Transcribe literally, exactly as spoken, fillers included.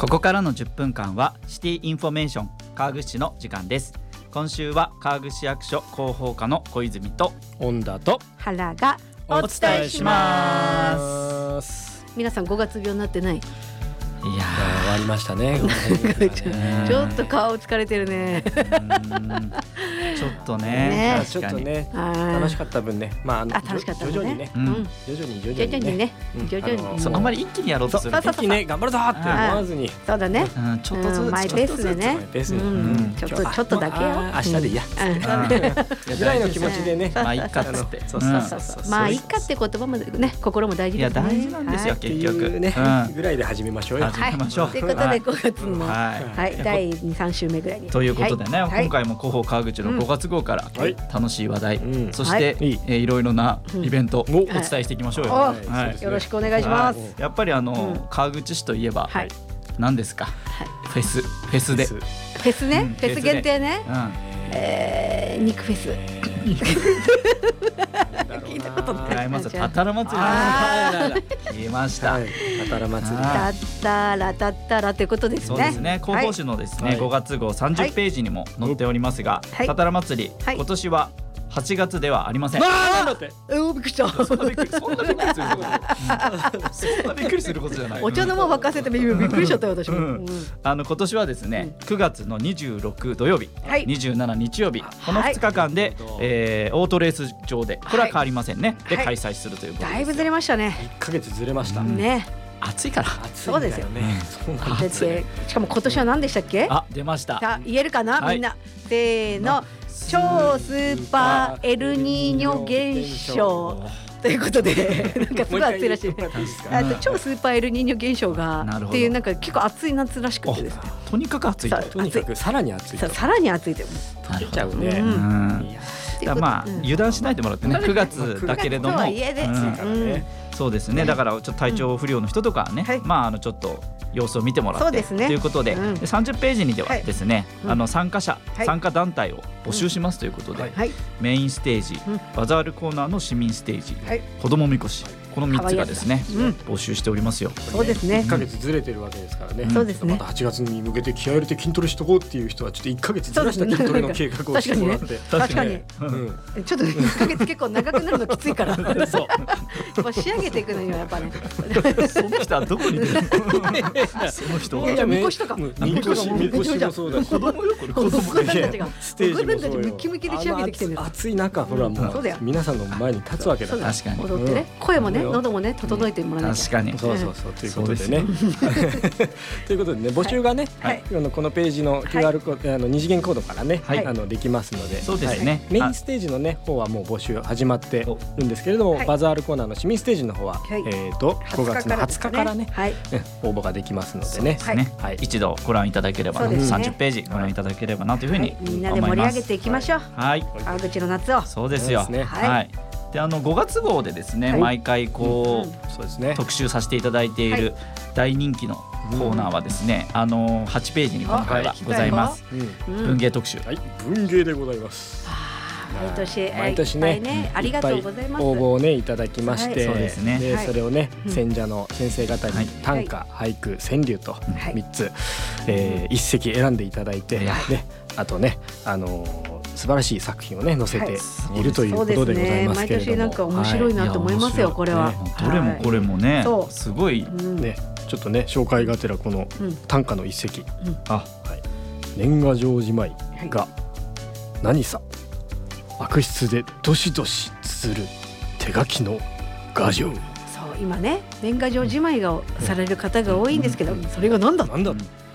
ここからのじゅっぷんかんはシティインフォメーション川口市の時間です。今週は川口市役所広報課の小泉と恩田と原がお伝えします。皆さんごがつ病になってない？いやー終わりましたねちょっと顔疲れてるねちょっとね、 ねちょっとね楽しかった分ね、まあ、あのあ楽しかったね徐々にね、 うん、 徐々に徐徐々にね、 うん徐々に、 あのーそうあんまり一気にやろうとすると一気にね頑張るぞって思わずに、 そうだね、 うん、ちょっとずつ、 うん、マイペースでね、 マイペースに、 うんうん、 ちょっとちょっとだけよ、 あ明日でいいや、 うん、 ぐらいの気持ちでね、 まあいいかっつって、 そうそうそうそう、 まあいいかって言葉もね心も大事ですね。 いや大事なんですよ、 はい、 結局ね、 うん、 ぐらいで始めましょうよ。 始めましょう。 ということでごがつのはいはい、だいに、さん週目ぐらいにということでね、 はい、 今回も広報川口のごがつ号から楽しい話題、 うん、 そして、はいえー、いろいろなイベントをお伝えしていきましょうよ、 はいはい、よろしくお願いします。 やっぱりあの、うん、川口市といえば、はい、何ですか、はい、フェスフェスでフェスね、うん、フェス限定ね、 うんえー、肉フェス聞いたことない。 たたら祭り言いました。 たたら祭り。 たったらたったらということですね。 そうですね。広報誌のですね、はい、ごがつ号さんじゅうページにも載っておりますが、はい、たたら祭り、はい、今年ははちがつではありません。 ああ、なんだって。 えー、びっくりした。 そんなびっくり、そんなびっくりすること。そんなびっくりすることじゃない。 お茶の間沸かせてびっくりしちゃったよ私も。うん、 あの今年はですね、くがつのにじゅうろく土曜日、はい、にじゅうしち日曜日、このふつかかんで、はいえー、オートレース場でこれは変わりませんね。はい、で開催するということです。 だいぶずれましたね。 いっかげつずれました。 うん、ね。 暑いから。 そうですよね。 そうなんです。 しかも今年は何でしたっけ？ あ、出ました。 さあ言えるかな、みんな。せーの。超スーパーエルニーニョ現象ということでなんかすごい暑いらしい。あと超スーパーエルニーニョ現象がっていうなんか結構暑い夏らしくてですね。 とにかく暑い。 とにかくさらに暑い。 さらに暑いでも溶けちゃうね。 うん、まあ油断しないでもらってね。くがつだけれども。そうですね。だからちょっと体調不良の人とかね、まああのちょっと様子を見てもらってということで、さんじゅっページにではですね、あの参加者参加団体を募集しますということで、メインステージ、バザールコーナーの市民ステージ、子どもみこし、このみっつがですね募集しておりますよ。 そうですね。 いっかげつずれてるわけですからね。 そうですね。 またはちがつに向けて気合い入れて筋トレしとこうっていう人はちょっといっかげつずらした筋トレの計画をしてもらって、 確かにちょっといっかげつ結構長くなるのきついから、そう仕上げていくのにはやっぱね。 その人はどこに出るの？その人は。 じゃあみこしとか。 みこしみこしもそうだ。 子供よこれ子供たちがステージもそうよ。 ムキムキで仕上げてきてる。 暑い中ほらもう皆さんの前に立つわけだ。 確かに。 踊ってね、声もね喉もね整えてもらわないと。 確かに。 そうそうそうということでね。ということでね募集がねこのページの キューアール コードあの二次元コードからねあのできますので。 そうですね。 メインステージのね方はもう募集始まってるんですけれども、バザールコーナーの市民ステージの方はえっとごがつのはつかからね応募ができますのでね。 はい、一度ご覧いただければ、さんじゅっページご覧いただければなというふうに思います。 みんなで盛り上げていきましょう。 はい、 川口の夏を。 そうですよ。はい。であのごがつ号でですね、毎回こう特集させていただいている大人気のコーナーはですね、あのはちページに今回はございます。文芸特集。 はい、文芸でございます。 毎年毎年ね、 ありがとうございます。 応募をねいただきまして、 そうですね。 でそれをね選者の先生方に短歌、俳句、川柳とみっつ一席選んでいただいて、ねあとねあの素晴らしい作品をね載せているということでございますけれども、 毎年なんか面白いなと思いますよこれは。 どれもこれもねすごいねちょっとね紹介がてらこの短歌の一席、 あはい年賀状じまいが何さ悪質でどしどし綴る手書きの賀状。 そう今ね年賀状じまいがされる方が多いんですけど、それが何だなんだ